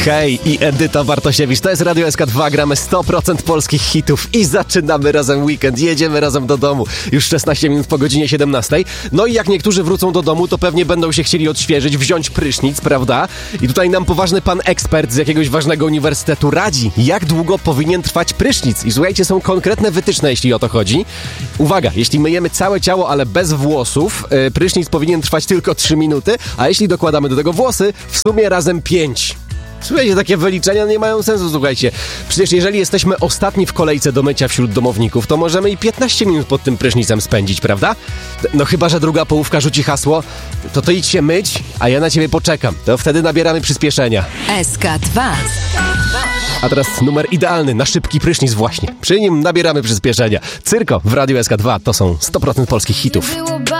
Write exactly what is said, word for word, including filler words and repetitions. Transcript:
Hej i Edyta Bartosiewicz, to jest Radio S K dwa, gramy sto procent polskich hitów i zaczynamy razem weekend, jedziemy razem do domu, już szesnaście minut po godzinie siedemnastej. No i jak niektórzy wrócą do domu, to pewnie będą się chcieli odświeżyć, wziąć prysznic, prawda? I tutaj nam poważny pan ekspert z jakiegoś ważnego uniwersytetu radzi, jak długo powinien trwać prysznic. I słuchajcie, są konkretne wytyczne, jeśli o to chodzi. Uwaga, jeśli myjemy całe ciało, ale bez włosów, yy, prysznic powinien trwać tylko trzy minuty, a jeśli dokładamy do tego włosy, w sumie razem pięć. Słuchajcie, takie wyliczenia nie mają sensu, słuchajcie. Przecież jeżeli jesteśmy ostatni w kolejce do mycia wśród domowników, to możemy i piętnaście minut pod tym prysznicem spędzić, prawda? No chyba że druga połówka rzuci hasło, to to idź się myć, a ja na ciebie poczekam. To wtedy nabieramy przyspieszenia. S K dwa. A teraz numer idealny na szybki prysznic właśnie. Przy nim nabieramy przyspieszenia. Cyrko w Radiu S K dwa to są sto procent polskich hitów.